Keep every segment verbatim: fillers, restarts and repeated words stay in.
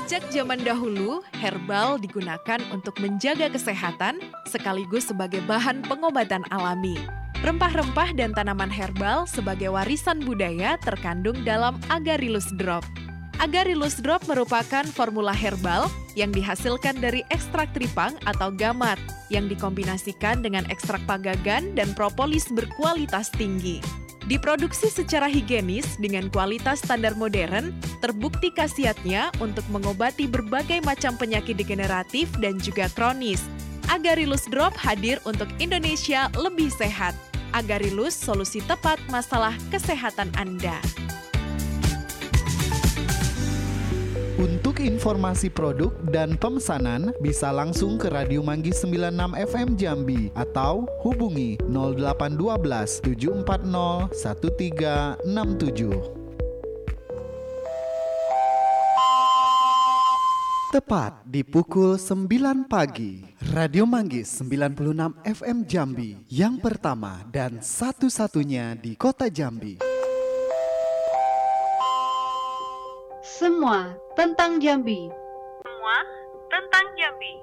Sejak zaman dahulu, herbal digunakan untuk menjaga kesehatan sekaligus sebagai bahan pengobatan alami. Rempah-rempah dan tanaman herbal sebagai warisan budaya terkandung dalam Agarylus Drop. Agarylus Drop merupakan formula herbal yang dihasilkan dari ekstrak tripang atau gamat yang dikombinasikan dengan ekstrak pagagan dan propolis berkualitas tinggi. Diproduksi secara higienis dengan kualitas standar modern, terbukti khasiatnya untuk mengobati berbagai macam penyakit degeneratif dan juga kronis. Agarylus Drop hadir untuk Indonesia lebih sehat. Agarylus, solusi tepat masalah kesehatan Anda. Untuk informasi produk dan pemesanan bisa langsung ke Radio Manggis sembilan puluh enam F M Jambi atau hubungi nol delapan satu dua tujuh empat nol satu tiga enam tujuh. Tepat di pukul sembilan pagi, Radio Manggis sembilan puluh enam F M Jambi, yang pertama dan satu-satunya di Kota Jambi. Semua tentang Jambi. Semua tentang Jambi.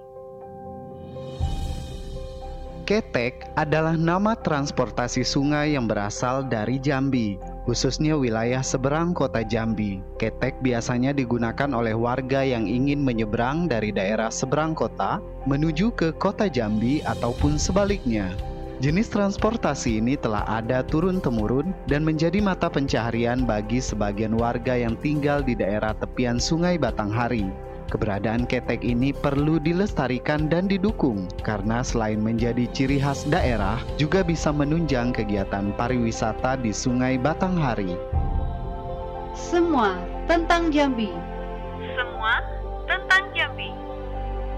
Ketek adalah nama transportasi sungai yang berasal dari Jambi, khususnya wilayah seberang kota Jambi. Ketek biasanya digunakan oleh warga yang ingin menyeberang dari daerah seberang kota menuju ke kota Jambi ataupun sebaliknya. Jenis transportasi ini telah ada turun-temurun dan menjadi mata pencaharian bagi sebagian warga yang tinggal di daerah tepian Sungai Batanghari. Keberadaan ketek ini perlu dilestarikan dan didukung karena selain menjadi ciri khas daerah, juga bisa menunjang kegiatan pariwisata di Sungai Batanghari. Semua tentang Jambi. Semua tentang Jambi.